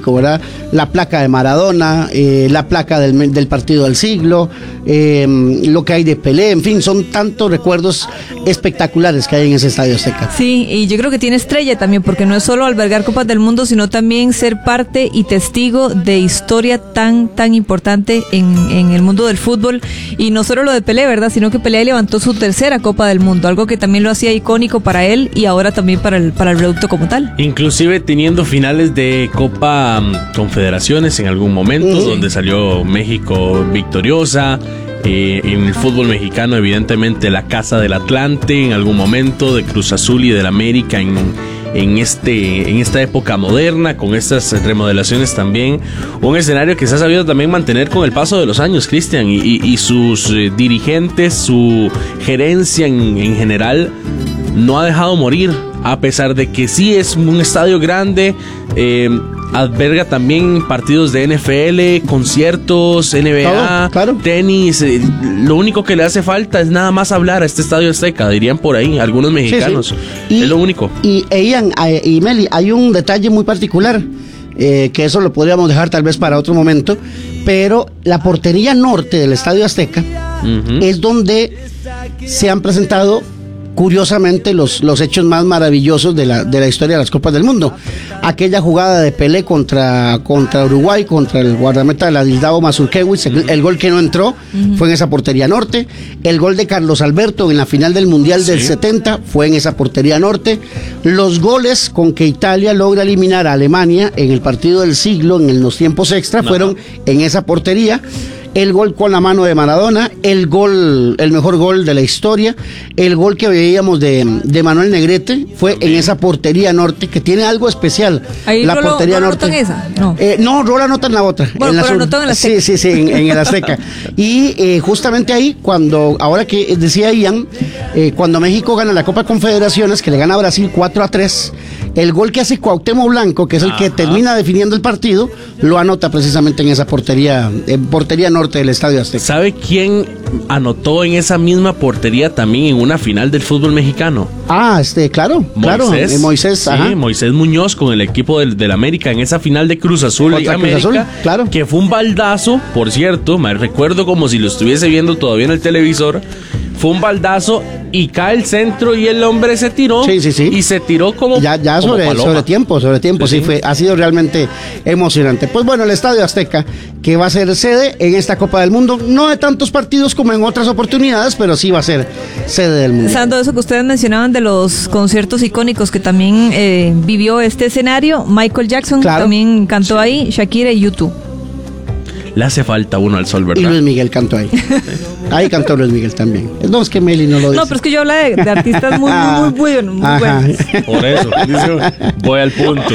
México, ¿verdad? La placa de Maradona, la placa del partido del siglo, lo que hay de Pelé, en fin, son tantos recuerdos espectaculares que hay en ese Estadio Azteca. Sí, y yo creo que tiene estrella también, porque no es solo albergar Copas del Mundo, sino también ser parte y testigo de historia tan importante en el mundo del fútbol, y no solo lo de Pelé, ¿verdad? Sino que Pelé levantó su tercera Copa del Mundo, algo que también lo hacía icónico para él y ahora también para el reducto como tal. Inclusive teniendo finales de Copa Confederaciones en algún momento, donde salió México victoriosa. En el fútbol mexicano, evidentemente, la Casa del Atlante en algún momento, de Cruz Azul y del América en esta época moderna, con estas remodelaciones también. Un escenario que se ha sabido también mantener con el paso de los años, Cristian, y sus dirigentes, su gerencia en general, no ha dejado morir, a pesar de que sí es un estadio grande. Alberga también partidos de NFL, conciertos, NBA, claro. Tenis. Lo único que le hace falta es nada más hablar a este Estadio Azteca, dirían por ahí algunos mexicanos. Sí. Es lo único. Y Ian y Meli, hay un detalle muy particular, que eso lo podríamos dejar tal vez para otro momento, pero la portería norte del Estadio Azteca es donde se han presentado curiosamente los hechos más maravillosos de la historia de las Copas del Mundo. Aquella jugada de Pelé contra Uruguay, contra el guardameta de la Ladislao Mazurkiewicz, el gol que no entró fue en esa portería norte. El gol de Carlos Alberto en la final del Mundial del 70 fue en esa portería norte. Los goles con que Italia logra eliminar a Alemania en el partido del siglo, en los tiempos extra, fueron en esa portería. El gol con la mano de Maradona, el mejor gol de la historia, el gol que veíamos de Manuel Negrete fue en esa portería norte, que tiene algo especial. Ahí la portería norte. ¿Anota en esa? No. No, Rola anota en la otra. Bueno, en la pero anotó en la Azteca. Sí, en el Azteca. Y justamente ahí, ahora que decía Ian, cuando México gana la Copa Confederaciones, que le gana a Brasil 4-3, el gol que hace Cuauhtémoc Blanco, que es el que termina definiendo el partido, lo anota precisamente en esa portería norte del Estadio Azteca. ¿Sabe quién anotó en esa misma portería también en una final del fútbol mexicano? Claro, Moisés. Sí, Moisés Muñoz con el equipo del América en esa final de Cruz Azul y América, Cruz Azul, claro. Que fue un baldazo, por cierto, me recuerdo como si lo estuviese viendo todavía en el televisor. Fue un baldazo y cae el centro y el hombre se tiró. Sí. Y se tiró como sobre tiempo. Sí, ha sido realmente emocionante. Pues bueno, el Estadio Azteca, que va a ser sede en esta Copa del Mundo, no de tantos partidos como en otras oportunidades, pero sí va a ser sede del mundo. Pensando eso que ustedes mencionaban de los conciertos icónicos que también vivió este escenario, Michael Jackson también cantó ahí, Shakira y U2. Le hace falta uno al sol, ¿verdad? Y Luis Miguel cantó ahí. Ahí cantó Luis Miguel también. No, es que Meli no lo dice. No, pero es que yo hablo de artistas muy buenos. Por eso, voy al punto.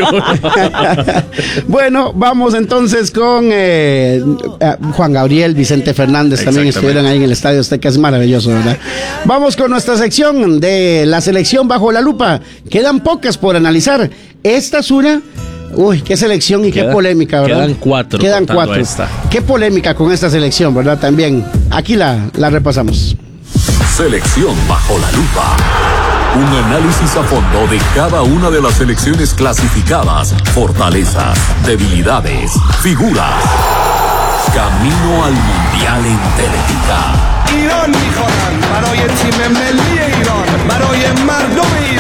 Bueno, vamos entonces con Juan Gabriel, Vicente Fernández, también estuvieron ahí en el Estadio Azteca, es maravilloso, ¿verdad? Vamos con nuestra sección de la selección bajo la lupa. Quedan pocas por analizar. Esta es una... Uy, qué selección y qué polémica, ¿verdad? Quedan cuatro. Qué polémica con esta selección, ¿verdad? También, aquí la repasamos. Selección bajo la lupa. Un análisis a fondo de cada una de las selecciones clasificadas, fortalezas, debilidades, figuras. Camino al Mundial en Televisa. Irán, hijo, Maroyen Chimemeli, Irán, Maroyen Mardomi.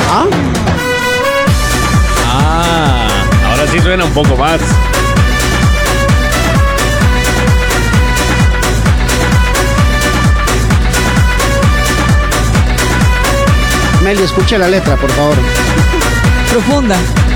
Ahora sí suena un poco más. Meli, escuche la letra, por favor. Profunda.